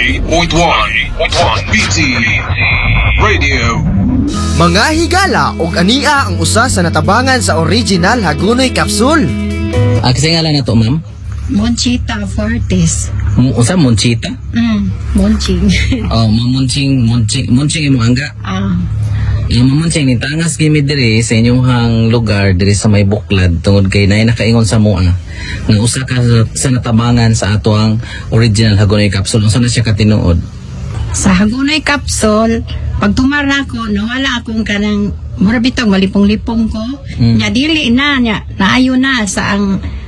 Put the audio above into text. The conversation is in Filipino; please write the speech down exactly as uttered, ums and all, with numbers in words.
eight point one B T Radio. Mga higala og ania ang usa sa natabangan sa original Hagonoy Capsule. Ah, kasi nga lang na to, ma'am? Monchita Fortes. M- Usa, Monchita? Mm, Monching. Oh, mamunching, munching, munching imo angga. Ah, Yung mamunching, nitangas gimi diri sa inyong hang lugar, diri sa may buklad, tungod kay naay nakaingon sa mua, nga usa ka sa, sa natabangan sa ato ang original Hagonoy Capsule. Unsa na siya katinuod? sa Hagonoy Capsule, pag tumara ko, nawala akong kanang mura bitong malipong-lipong ko. Mm. Nya dili na nya naayo na sa ang